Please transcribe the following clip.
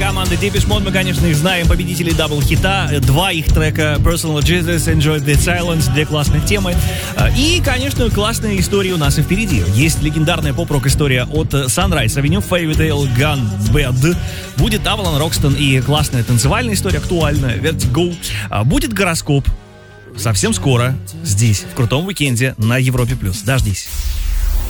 команды Depeche Mode. Мы, конечно, их знаем, победителей дабл-хита. 2 их трека Personal Jesus, Enjoy the Silence, 2 классных темы. И, конечно, классная история у нас и впереди. Есть легендарная поп-рок история от Sunrise Avenue, Fairy Tale Gone Bad. Будет Avalon Roxton и классная танцевальная история, актуальная, Vertigo. Будет гороскоп. Совсем скоро здесь, в крутом уикенде на Европе+. Дождись.